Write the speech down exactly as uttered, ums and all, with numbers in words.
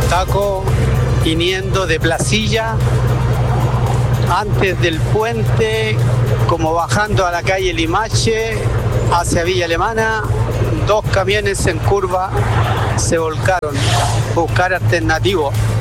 taco viniendo de Placilla, antes del puente, como bajando a la calle Limache hacia Villa Alemana. Dos camiones en curva se volcaron, buscar alternativos.